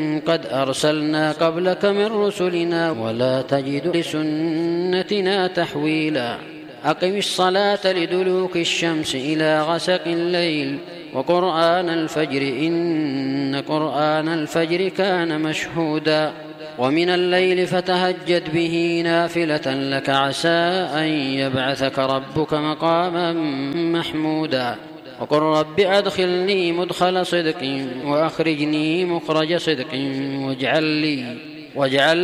قد أرسلنا قبلك من رسلنا ولا تجد لسنتنا تحويلا أقم الصلاة لدلوك الشمس إلى غسق الليل وقرآن الفجر إن قرآن الفجر كان مشهودا ومن الليل فتهجد به نافلة لك عسى أن يبعثك ربك مقاما محمودا وقل رب أدخلني مدخل صدق وأخرجني مخرج صدق واجعل